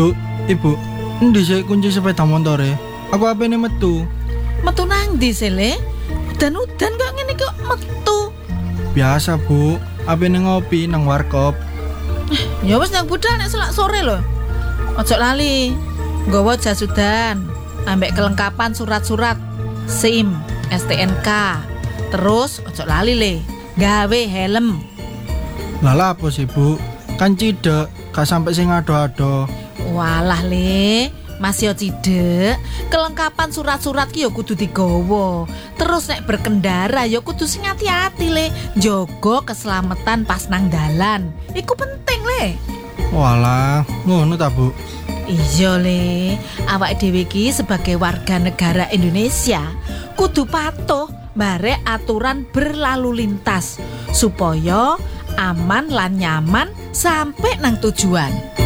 Bu, Ibu, endi sih kunci sepeda motore? Aku apene metu. Metu nang ndi sih, Le? Udan-udan kok ngene kok metu. Biasa, Bu. Apene ngopi nang warkop. Ya wis nang budal nek selak sore lho. Ojo lali. Nggawa jas udan, ambek kelengkapan surat-surat, SIM, STNK. Terus ojo lali, Le. Gawe helm. Lah apa sih, Bu? Kan cidek, gak sampai sing ado-ado. Walah, Le. Masih cidek, kelengkapan surat-surat ki ya kudu digawa. Terus nek berkendara ya kudu sing hati-hati, Le. Njogo keselamatan pas nang dalan. Iku penting, Le. Walah, ngono ta, Bu? Iya, Le. Awake dhewe iki sebagai warga negara Indonesia kudu patuh barek aturan berlalu lintas supaya aman lan nyaman sampai nang tujuan.